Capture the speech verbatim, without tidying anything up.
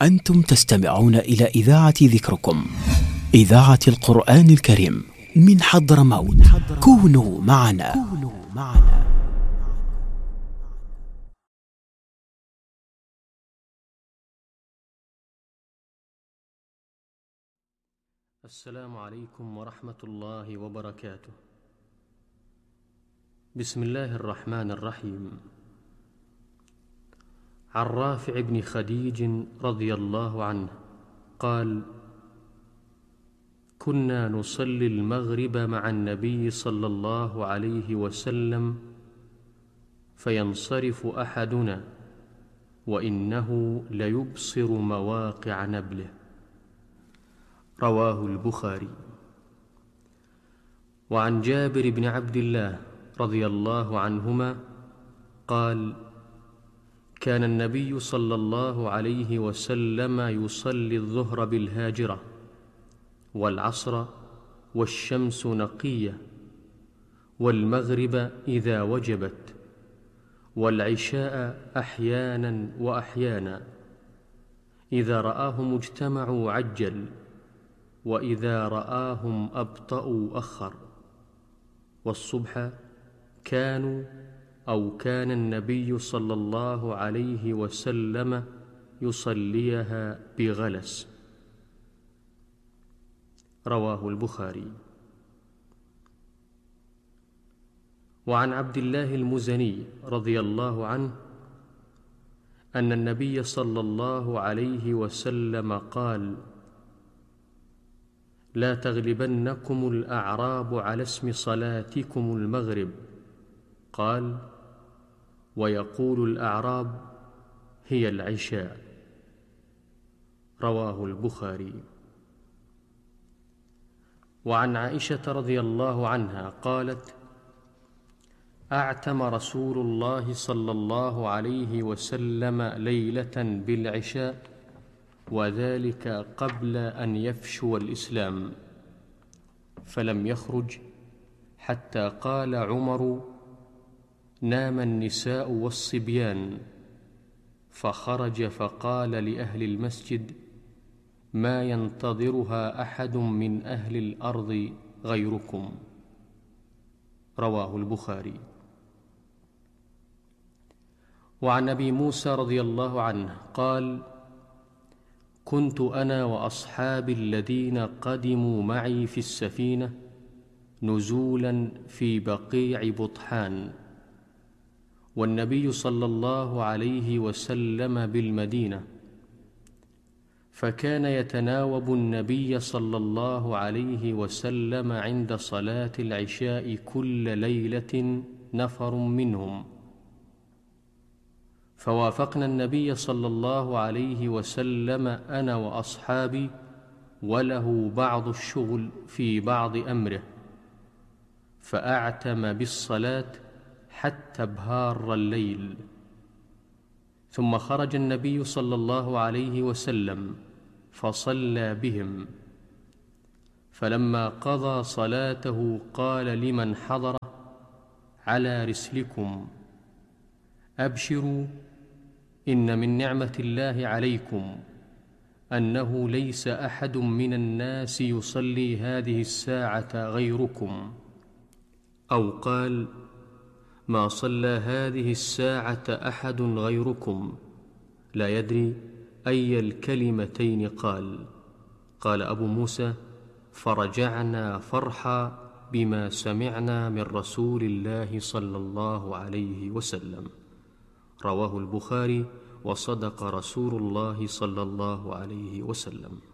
أنتم تستمعون إلى إذاعة ذكركم، إذاعة القرآن الكريم من حضرموت. كونوا معنا. السلام عليكم ورحمة الله وبركاته. بسم الله الرحمن الرحيم. عن رافع بن خديج رضي الله عنه قال: كنا نصلي المغرب مع النبي صلى الله عليه وسلم فينصرف أحدنا وإنه ليبصر مواقع نبله. رواه البخاري. وعن جابر بن عبد الله رضي الله عنهما قال: كان النبي صلى الله عليه وسلم يصلي الظهر بالهاجرة والعصر والشمس نقية والمغرب إذا وجبت والعشاء أحيانا وأحيانا، إذا رآهم اجتمعوا عجل وإذا رآهم أبطأوا أخر، والصبح كانوا أو كان النبي صلى الله عليه وسلم يصليها بغلس. رواه البخاري. وعن عبد الله المزني رضي الله عنه أن النبي صلى الله عليه وسلم قال: لا تغلبنكم الأعراب على اسم صلاتكم المغرب. قال: ويقول الأعراب هي العشاء. رواه البخاري. وعن عائشة رضي الله عنها قالت: أعتم رسول الله صلى الله عليه وسلم ليلة بالعشاء، وذلك قبل أن يفشو الإسلام، فلم يخرج حتى قال عمر: نام النساء والصبيان، فخرج فقال لأهل المسجد: ما ينتظرها أحد من أهل الأرض غيركم. رواه البخاري. وعن أبي موسى رضي الله عنه قال: كنت أنا وأصحابي الذين قدموا معي في السفينة نزولا في بقيع بطحان، والنبي صلى الله عليه وسلم بالمدينة، فكان يتناوب النبي صلى الله عليه وسلم عند صلاة العشاء كل ليلة نفر منهم، فوافقنا النبي صلى الله عليه وسلم أنا وأصحابي وله بعض الشغل في بعض أمره، فأعتم بالصلاة حتى ابهار الليل، ثم خرج النبي صلى الله عليه وسلم فصلى بهم، فلما قضى صلاته قال لمن حضر: على رسلكم، أبشروا، إن من نعمة الله عليكم أنه ليس أحد من الناس يصلي هذه الساعة غيركم، أو قال: ما صلى هذه الساعة أحد غيركم، لا يدري أي الكلمتين قال. قال أبو موسى: فرجعنا فرحا بما سمعنا من رسول الله صلى الله عليه وسلم. رواه البخاري. وصدق رسول الله صلى الله عليه وسلم.